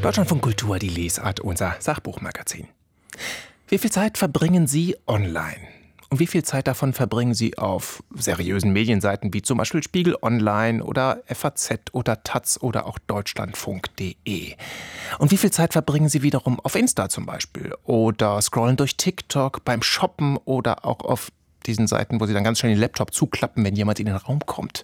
Deutschlandfunk Kultur, die Lesart, unser Sachbuchmagazin. Wie viel Zeit verbringen Sie online? Und wie viel Zeit davon verbringen Sie auf seriösen Medienseiten wie zum Beispiel Spiegel Online oder FAZ oder Taz oder auch Deutschlandfunk.de? Und wie viel Zeit verbringen Sie wiederum auf Insta zum Beispiel? Oder scrollen durch TikTok, beim Shoppen oder auch auf diesen Seiten, wo Sie dann ganz schnell den Laptop zuklappen, wenn jemand in den Raum kommt?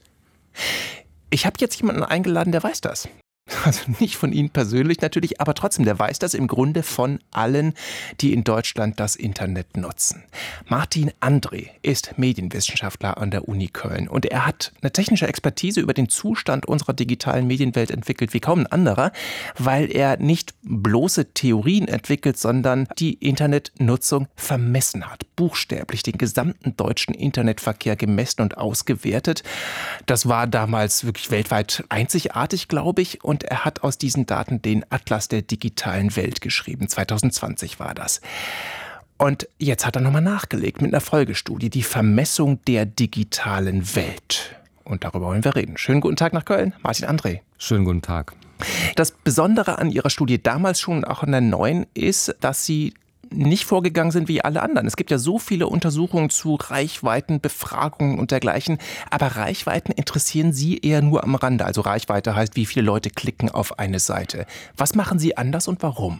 Ich habe jetzt jemanden eingeladen, der weiß das. Also nicht von Ihnen persönlich natürlich, aber trotzdem, der weiß das im Grunde von allen, die in Deutschland das Internet nutzen. Martin André ist Medienwissenschaftler an der Uni Köln und er hat eine technische Expertise über den Zustand unserer digitalen Medienwelt entwickelt wie kaum ein anderer, weil er nicht bloße Theorien entwickelt, sondern die Internetnutzung vermessen hat. Buchstäblich den gesamten deutschen Internetverkehr gemessen und ausgewertet. Das war damals wirklich weltweit einzigartig, glaube ich. Und er hat aus diesen Daten den Atlas der digitalen Welt geschrieben. 2020 war das. Und jetzt hat er nochmal nachgelegt mit einer Folgestudie, die Vermessung der digitalen Welt. Und darüber wollen wir reden. Schönen guten Tag nach Köln, Martin André. Schönen guten Tag. Das Besondere an Ihrer Studie damals schon und auch in der neuen ist, dass Sie nicht vorgegangen sind wie alle anderen. Es gibt ja so viele Untersuchungen zu Reichweiten, Befragungen und dergleichen, aber Reichweiten interessieren Sie eher nur am Rande. Also Reichweite heißt, wie viele Leute klicken auf eine Seite. Was machen Sie anders und warum?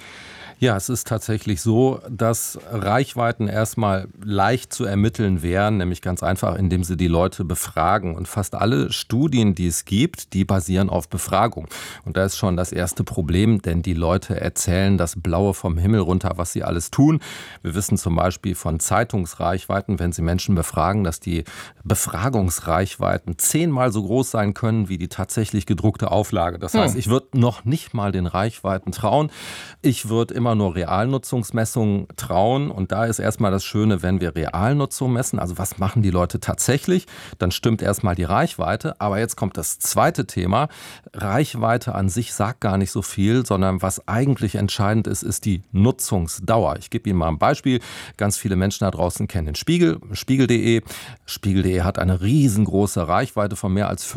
Ja, es ist tatsächlich so, dass Reichweiten erstmal leicht zu ermitteln wären, nämlich ganz einfach, indem sie die Leute befragen. Und fast alle Studien, die es gibt, die basieren auf Befragung. Und da ist schon das erste Problem, denn die Leute erzählen das Blaue vom Himmel runter, was sie alles tun. Wir wissen zum Beispiel von Zeitungsreichweiten, wenn sie Menschen befragen, dass die Befragungsreichweiten 10-mal so groß sein können wie die tatsächlich gedruckte Auflage. Das heißt, ich würde noch nicht mal den Reichweiten trauen. Ich würde immer nur Realnutzungsmessungen trauen. Und da ist erstmal das Schöne, wenn wir Realnutzung messen, also was machen die Leute tatsächlich, dann stimmt erstmal die Reichweite. Aber jetzt kommt das zweite Thema. Reichweite an sich sagt gar nicht so viel, sondern was eigentlich entscheidend ist, ist die Nutzungsdauer. Ich gebe Ihnen mal ein Beispiel. Ganz viele Menschen da draußen kennen den Spiegel, Spiegel.de. Spiegel.de hat eine riesengroße Reichweite von mehr als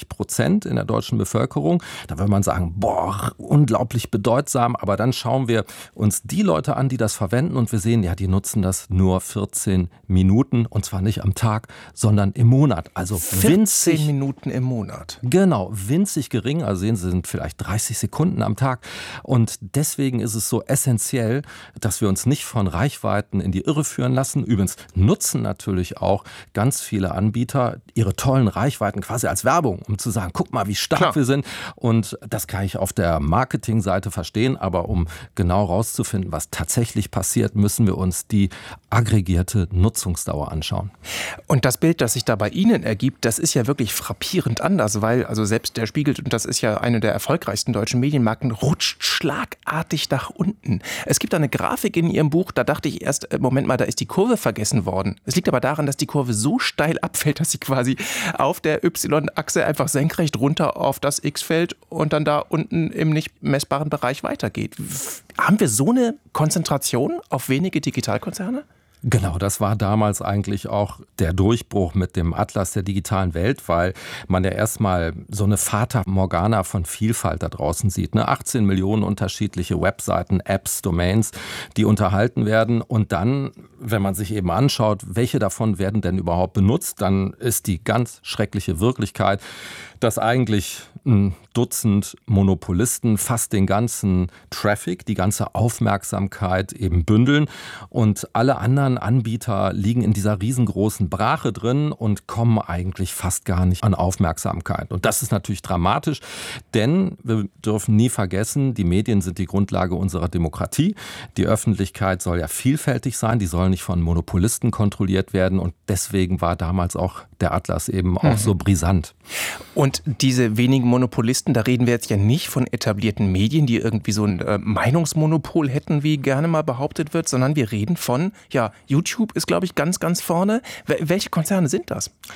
50% in der deutschen Bevölkerung. Da würde man sagen, boah, unglaublich bedeutsam. Aber dann schauen wir uns die Leute an, die das verwenden und wir sehen, ja, die nutzen das nur 14 Minuten und zwar nicht am Tag, sondern im Monat. Also 14 Minuten im Monat. Genau, winzig gering. Also sehen Sie, sind vielleicht 30 Sekunden am Tag. Und deswegen ist es so essentiell, dass wir uns nicht von Reichweiten in die Irre führen lassen. Übrigens nutzen natürlich auch ganz viele Anbieter ihre tollen Reichweiten quasi als Werbung, um zu sagen, guck mal, wie stark wir sind. Und das kann ich auf der Marketingseite verstehen, aber um genau rauszufinden, was tatsächlich passiert, müssen wir uns die aggregierte Nutzungsdauer anschauen. Und das Bild, das sich da bei Ihnen ergibt, das ist ja wirklich frappierend anders, weil also selbst der Spiegel, und das ist ja eine der erfolgreichsten deutschen Medienmarken, rutscht schlagartig nach unten. Es gibt eine Grafik in Ihrem Buch, da dachte ich erst, Moment mal, da ist die Kurve vergessen worden. Es liegt aber daran, dass die Kurve so steil abfällt, dass sie quasi auf der Y-Achse einfach senkrecht runter auf das X fällt und dann da unten im nicht messbaren Bereich weitergeht. Haben wir so eine Konzentration auf wenige Digitalkonzerne? Genau, das war damals eigentlich auch der Durchbruch mit dem Atlas der digitalen Welt, weil man ja erstmal so eine Fata Morgana von Vielfalt da draußen sieht. 18 Millionen unterschiedliche Webseiten, Apps, Domains, die unterhalten werden. Und dann, wenn man sich eben anschaut, welche davon werden denn überhaupt benutzt, dann ist die ganz schreckliche Wirklichkeit, dass eigentlich ein Dutzend Monopolisten fast den ganzen Traffic, die ganze Aufmerksamkeit eben bündeln und alle anderen Anbieter liegen in dieser riesengroßen Brache drin und kommen eigentlich fast gar nicht an Aufmerksamkeit. Und das ist natürlich dramatisch, denn wir dürfen nie vergessen, die Medien sind die Grundlage unserer Demokratie. Die Öffentlichkeit soll ja vielfältig sein, die soll nicht von Monopolisten kontrolliert werden und deswegen war damals auch der Atlas eben auch so brisant. Und diese wenigen Monopolisten, da reden wir jetzt ja nicht von etablierten Medien, die irgendwie so ein Meinungsmonopol hätten, wie gerne mal behauptet wird, sondern wir reden von, ja, YouTube ist, glaube ich, ganz, ganz vorne. Welche Konzerne sind das?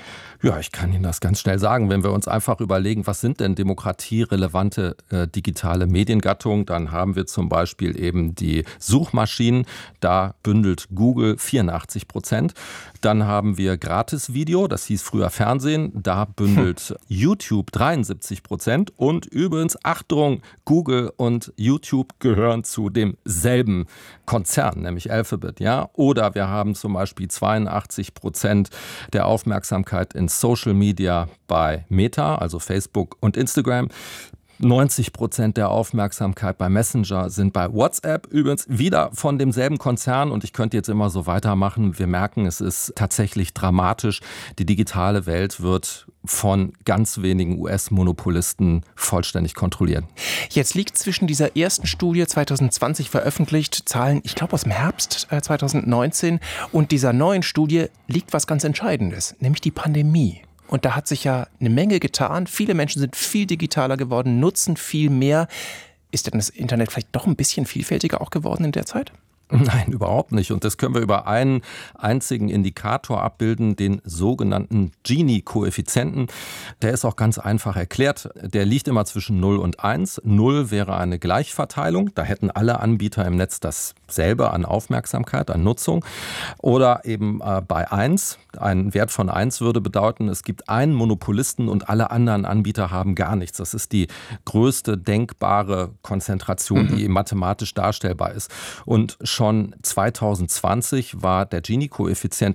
Ja, ich kann Ihnen das ganz schnell sagen. Wenn wir uns einfach überlegen, was sind denn demokratierelevante digitale Mediengattungen, dann haben wir zum Beispiel eben die Suchmaschinen. Da bündelt Google 84%. Dann haben wir Gratisvideo, das hieß früher Fernsehen. Da bündelt YouTube 73%. Und übrigens, Achtung, Google und YouTube gehören zu demselben Konzern, nämlich Alphabet. Ja? Oder wir haben zum Beispiel 82% der Aufmerksamkeit in Social Media bei Meta, also Facebook und Instagram. 90% der Aufmerksamkeit bei Messenger sind bei WhatsApp, übrigens wieder von demselben Konzern, und ich könnte jetzt immer so weitermachen. Wir merken, es ist tatsächlich dramatisch. Die digitale Welt wird von ganz wenigen US-Monopolisten vollständig kontrolliert. Jetzt liegt zwischen dieser ersten Studie 2020 veröffentlicht, Zahlen, ich glaube aus dem Herbst 2019, und dieser neuen Studie liegt was ganz Entscheidendes, nämlich die Pandemie. Und da hat sich ja eine Menge getan. Viele Menschen sind viel digitaler geworden, nutzen viel mehr. Ist denn das Internet vielleicht doch ein bisschen vielfältiger auch geworden in der Zeit? Nein, überhaupt nicht. Und das können wir über einen einzigen Indikator abbilden, den sogenannten Gini-Koeffizienten. Der ist auch ganz einfach erklärt. Der liegt immer zwischen 0 und 1. 0 wäre eine Gleichverteilung. Da hätten alle Anbieter im Netz dasselbe an Aufmerksamkeit, an Nutzung. Oder eben bei 1. Ein Wert von 1 würde bedeuten, es gibt einen Monopolisten und alle anderen Anbieter haben gar nichts. Das ist die größte denkbare Konzentration, die mathematisch darstellbar ist. Und schon 2020 war der Gini-Koeffizient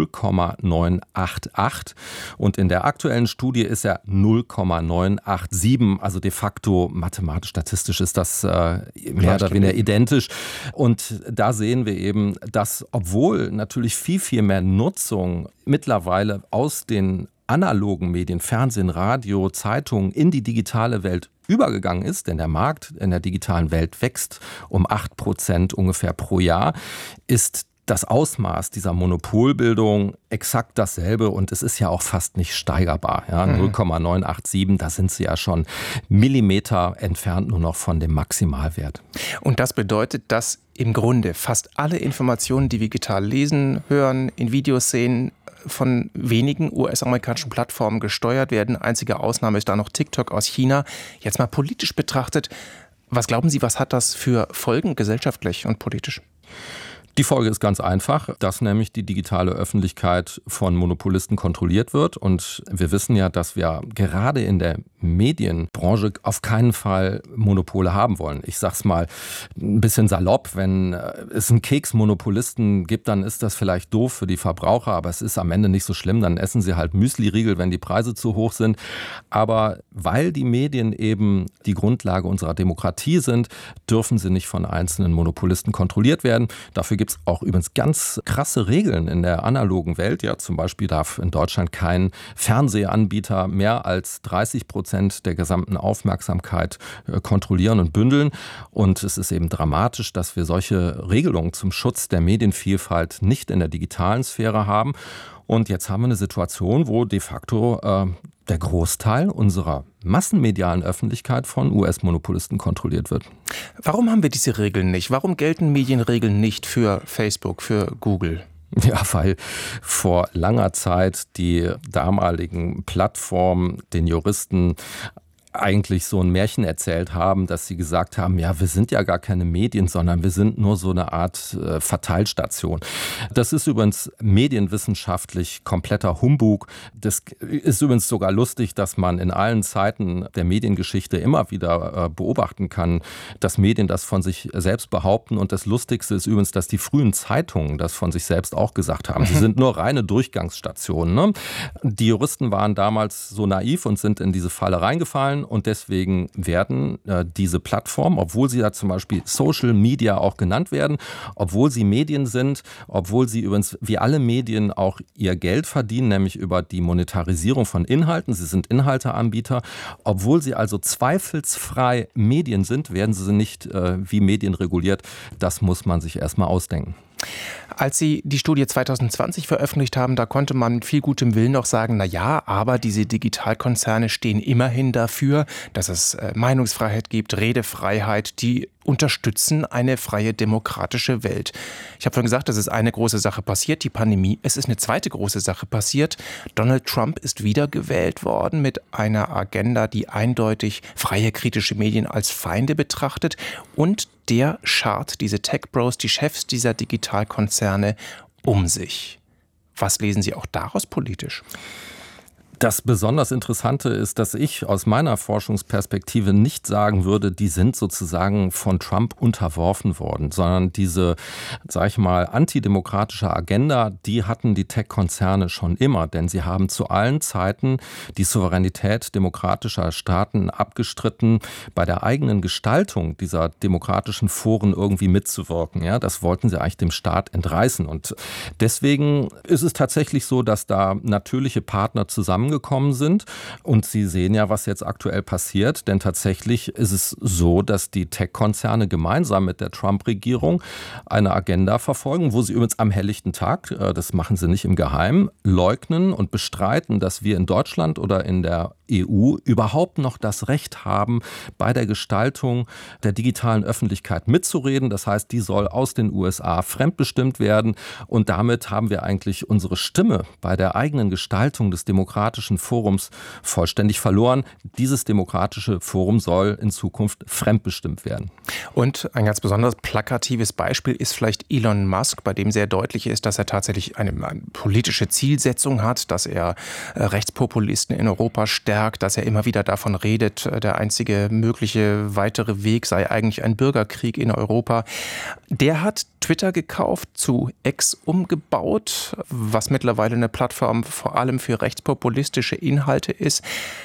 0,988 und in der aktuellen Studie ist er 0,987. Also de facto mathematisch-statistisch ist das mehr oder weniger identisch. Und da sehen wir eben, dass obwohl natürlich viel, viel mehr Nutzung mittlerweile aus den analogen Medien, Fernsehen, Radio, Zeitungen in die digitale Welt übergegangen ist, denn der Markt in der digitalen Welt wächst um 8% ungefähr pro Jahr, ist das Ausmaß dieser Monopolbildung exakt dasselbe und es ist ja auch fast nicht steigerbar. Ja, 0,987, da sind sie ja schon Millimeter entfernt nur noch von dem Maximalwert. Und das bedeutet, dass im Grunde fast alle Informationen, die wir digital lesen, hören, in Videos sehen, von wenigen US-amerikanischen Plattformen gesteuert werden. Einzige Ausnahme ist da noch TikTok aus China. Jetzt mal politisch betrachtet, was glauben Sie, was hat das für Folgen gesellschaftlich und politisch? Die Folge ist ganz einfach, dass nämlich die digitale Öffentlichkeit von Monopolisten kontrolliert wird. Und wir wissen ja, dass wir gerade in der Medienbranche auf keinen Fall Monopole haben wollen. Ich sag's mal ein bisschen salopp, wenn es einen Keksmonopolisten gibt, dann ist das vielleicht doof für die Verbraucher, aber es ist am Ende nicht so schlimm. Dann essen sie halt Müsli-Riegel, wenn die Preise zu hoch sind. Aber weil die Medien eben die Grundlage unserer Demokratie sind, dürfen sie nicht von einzelnen Monopolisten kontrolliert werden. Dafür gibt es auch übrigens ganz krasse Regeln in der analogen Welt. Ja, zum Beispiel darf in Deutschland kein Fernsehanbieter mehr als 30% der gesamten Aufmerksamkeit kontrollieren und bündeln. Und es ist eben dramatisch, dass wir solche Regelungen zum Schutz der Medienvielfalt nicht in der digitalen Sphäre haben. Und jetzt haben wir eine Situation, wo de facto der Großteil unserer massenmedialen Öffentlichkeit von US-Monopolisten kontrolliert wird. Warum haben wir diese Regeln nicht? Warum gelten Medienregeln nicht für Facebook, für Google? Ja, weil vor langer Zeit die damaligen Plattformen den Juristen eigentlich so ein Märchen erzählt haben, dass sie gesagt haben, ja, wir sind ja gar keine Medien, sondern wir sind nur so eine Art Verteilstation. Das ist übrigens medienwissenschaftlich kompletter Humbug. Das ist übrigens sogar lustig, dass man in allen Zeiten der Mediengeschichte immer wieder beobachten kann, dass Medien das von sich selbst behaupten. Und das Lustigste ist übrigens, dass die frühen Zeitungen das von sich selbst auch gesagt haben. Sie sind nur reine Durchgangsstationen. Ne? Die Juristen waren damals so naiv und sind in diese Falle reingefallen. Und deswegen werden diese Plattformen, obwohl sie da zum Beispiel Social Media auch genannt werden, obwohl sie Medien sind, obwohl sie übrigens wie alle Medien auch ihr Geld verdienen, nämlich über die Monetarisierung von Inhalten, sie sind Inhalteanbieter, obwohl sie also zweifelsfrei Medien sind, werden sie nicht wie Medien reguliert. Das muss man sich erstmal ausdenken. Als Sie die Studie 2020 veröffentlicht haben, da konnte man mit viel gutem Willen noch sagen, na ja, aber diese Digitalkonzerne stehen immerhin dafür, dass es Meinungsfreiheit gibt, Redefreiheit, die unterstützen eine freie demokratische Welt. Ich habe vorhin gesagt, es ist eine große Sache passiert, die Pandemie. Es ist eine zweite große Sache passiert. Donald Trump ist wiedergewählt worden mit einer Agenda, die eindeutig freie kritische Medien als Feinde betrachtet. Und der schart diese Tech-Bros, die Chefs dieser Digitalkonzerne, um sich. Was lesen Sie auch daraus politisch? Das besonders Interessante ist, dass ich aus meiner Forschungsperspektive nicht sagen würde, die sind sozusagen von Trump unterworfen worden, sondern diese, sag ich mal, antidemokratische Agenda, die hatten die Tech-Konzerne schon immer, denn sie haben zu allen Zeiten die Souveränität demokratischer Staaten abgestritten, bei der eigenen Gestaltung dieser demokratischen Foren irgendwie mitzuwirken. Ja, das wollten sie eigentlich dem Staat entreißen. Und deswegen ist es tatsächlich so, dass da natürliche Partner zusammengekommen sind. Und Sie sehen ja, was jetzt aktuell passiert, denn tatsächlich ist es so, dass die Tech-Konzerne gemeinsam mit der Trump-Regierung eine Agenda verfolgen, wo sie übrigens am helllichten Tag, das machen sie nicht im Geheimen, leugnen und bestreiten, dass wir in Deutschland oder in der EU überhaupt noch das Recht haben, bei der Gestaltung der digitalen Öffentlichkeit mitzureden. Das heißt, die soll aus den USA fremdbestimmt werden. Und damit haben wir eigentlich unsere Stimme bei der eigenen Gestaltung des demokratischen Forums vollständig verloren. Dieses demokratische Forum soll in Zukunft fremdbestimmt werden. Und ein ganz besonders plakatives Beispiel ist vielleicht Elon Musk, bei dem sehr deutlich ist, dass er tatsächlich eine politische Zielsetzung hat, dass er Rechtspopulisten in Europa stärkt, dass er immer wieder davon redet, der einzige mögliche weitere Weg sei eigentlich ein Bürgerkrieg in Europa. Der hat Twitter gekauft, zu X umgebaut, was mittlerweile eine Plattform vor allem für rechtspopulistische Inhalte ist.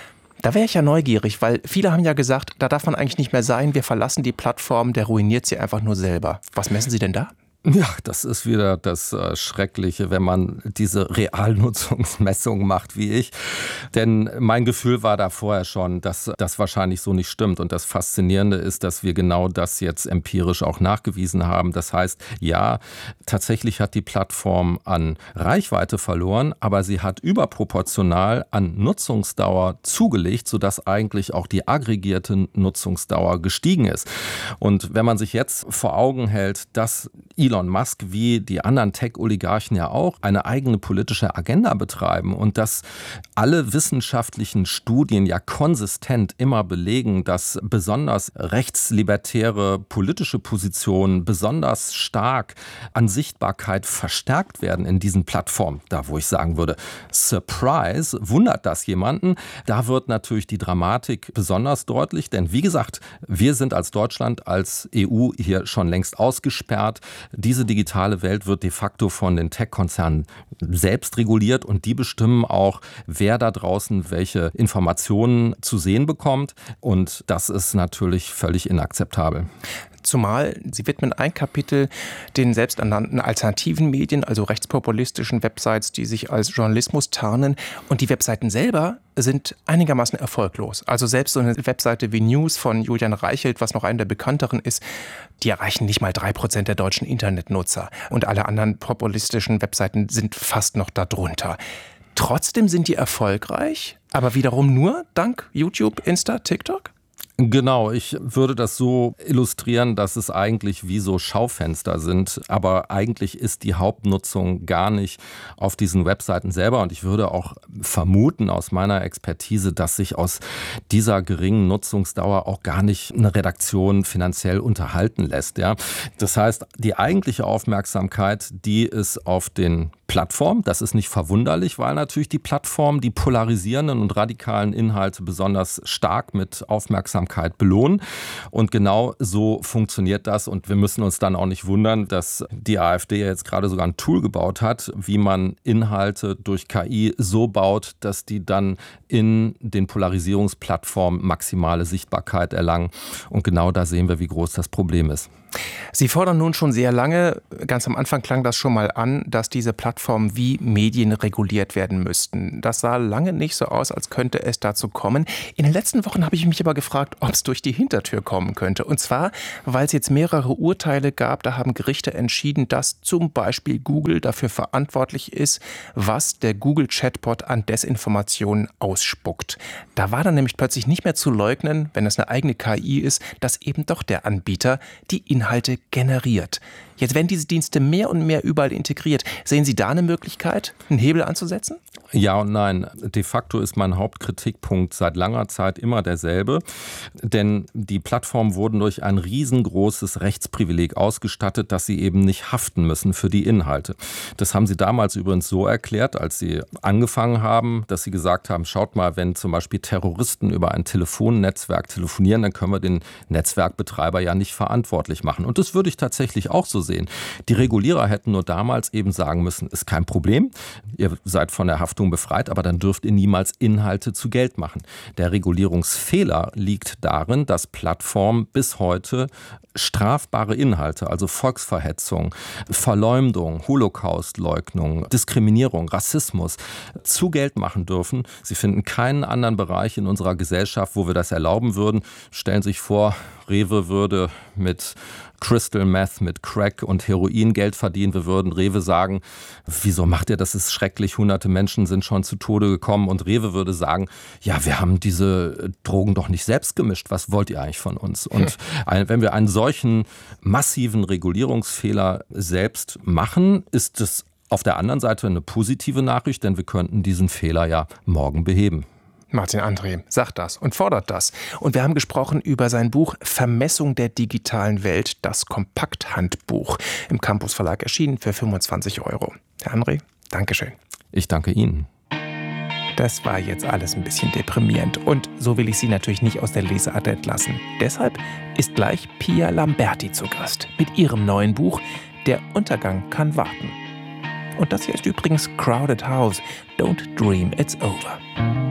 Da wäre ich ja neugierig, weil viele haben ja gesagt, da darf man eigentlich nicht mehr sein, wir verlassen die Plattform, der ruiniert sie einfach nur selber. Was messen Sie denn da? Ja, das ist wieder das Schreckliche, wenn man diese Realnutzungsmessung macht wie ich. Denn mein Gefühl war da vorher schon, dass das wahrscheinlich so nicht stimmt. Und das Faszinierende ist, dass wir genau das jetzt empirisch auch nachgewiesen haben. Das heißt, ja, tatsächlich hat die Plattform an Reichweite verloren, aber sie hat überproportional an Nutzungsdauer zugelegt, sodass eigentlich auch die aggregierte Nutzungsdauer gestiegen ist. Und wenn man sich jetzt vor Augen hält, dass Elon Musk wie die anderen Tech-Oligarchen ja auch eine eigene politische Agenda betreiben und dass alle wissenschaftlichen Studien ja konsistent immer belegen, dass besonders rechtslibertäre politische Positionen besonders stark an Sichtbarkeit verstärkt werden in diesen Plattformen. Da, wo ich sagen würde, Surprise, wundert das jemanden? Da wird natürlich die Dramatik besonders deutlich, denn wie gesagt, wir sind als Deutschland, als EU hier schon längst ausgesperrt. Diese digitale Welt wird de facto von den Tech-Konzernen selbst reguliert und die bestimmen auch, wer da draußen welche Informationen zu sehen bekommt. Und das ist natürlich völlig inakzeptabel. Zumal Sie widmen ein Kapitel den selbsternannten alternativen Medien, also rechtspopulistischen Websites, die sich als Journalismus tarnen. Und die Webseiten selber sind einigermaßen erfolglos. Also selbst so eine Webseite wie News von Julian Reichelt, was noch eine der bekannteren ist, die erreichen nicht mal 3% der deutschen Internetnutzer. Und alle anderen populistischen Webseiten sind fast noch darunter. Trotzdem sind die erfolgreich, aber wiederum nur dank YouTube, Insta, TikTok? Genau, ich würde das so illustrieren, dass es eigentlich wie so Schaufenster sind, aber eigentlich ist die Hauptnutzung gar nicht auf diesen Webseiten selber und ich würde auch vermuten aus meiner Expertise, dass sich aus dieser geringen Nutzungsdauer auch gar nicht eine Redaktion finanziell unterhalten lässt. Ja? Das heißt, die eigentliche Aufmerksamkeit, die ist auf den Plattformen. Das ist nicht verwunderlich, weil natürlich die Plattformen die polarisierenden und radikalen Inhalte besonders stark mit Aufmerksamkeit belohnen. Und genau so funktioniert das. Und wir müssen uns dann auch nicht wundern, dass die AfD jetzt gerade sogar ein Tool gebaut hat, wie man Inhalte durch KI so baut, dass die dann in den Polarisierungsplattformen maximale Sichtbarkeit erlangen. Und genau da sehen wir, wie groß das Problem ist. Sie fordern nun schon sehr lange, ganz am Anfang klang das schon mal an, dass diese Plattformen Plattformen wie Medien reguliert werden müssten. Das sah lange nicht so aus, als könnte es dazu kommen. In den letzten Wochen habe ich mich aber gefragt, ob es durch die Hintertür kommen könnte. Und zwar, weil es jetzt mehrere Urteile gab, da haben Gerichte entschieden, dass zum Beispiel Google dafür verantwortlich ist, was der Google-Chatbot an Desinformationen ausspuckt. Da war dann nämlich plötzlich nicht mehr zu leugnen, wenn es eine eigene KI ist, dass eben doch der Anbieter die Inhalte generiert. Jetzt werden diese Dienste mehr und mehr überall integriert. Sehen Sie da eine Möglichkeit, einen Hebel anzusetzen? Ja und nein. De facto ist mein Hauptkritikpunkt seit langer Zeit immer derselbe. Denn die Plattformen wurden durch ein riesengroßes Rechtsprivileg ausgestattet, dass sie eben nicht haften müssen für die Inhalte. Das haben sie damals übrigens so erklärt, als sie angefangen haben, dass sie gesagt haben, schaut mal, wenn zum Beispiel Terroristen über ein Telefonnetzwerk telefonieren, dann können wir den Netzwerkbetreiber ja nicht verantwortlich machen. Und das würde ich tatsächlich auch so sehen. Die Regulierer hätten nur damals eben sagen müssen, ist kein Problem, ihr seid von der Haftung befreit, aber dann dürft ihr niemals Inhalte zu Geld machen. Der Regulierungsfehler liegt darin, dass Plattformen bis heute strafbare Inhalte, also Volksverhetzung, Verleumdung, Holocaustleugnung, Diskriminierung, Rassismus, zu Geld machen dürfen. Sie finden keinen anderen Bereich in unserer Gesellschaft, wo wir das erlauben würden. Stellen Sie sich vor, Rewe würde mit Crystal Meth, mit Crack und Heroin Geld verdienen. Wir würden Rewe sagen, wieso macht ihr das? Das ist schrecklich, hunderte Menschen sind schon zu Tode gekommen. Und Rewe würde sagen, ja, wir haben diese Drogen doch nicht selbst gemischt. Was wollt ihr eigentlich von uns? Und wenn wir einen solchen massiven Regulierungsfehler selbst machen, ist es auf der anderen Seite eine positive Nachricht, denn wir könnten diesen Fehler ja morgen beheben. Martin André sagt das und fordert das. Und wir haben gesprochen über sein Buch Vermessung der digitalen Welt, das Kompakthandbuch. Im Campus Verlag erschienen für 25 €. Herr André, Dankeschön. Ich danke Ihnen. Das war jetzt alles ein bisschen deprimierend. Und so will ich Sie natürlich nicht aus der Leseart entlassen. Deshalb ist gleich Pia Lamberti zu Gast mit ihrem neuen Buch Der Untergang kann warten. Und das hier ist übrigens Crowded House. Don't dream it's over.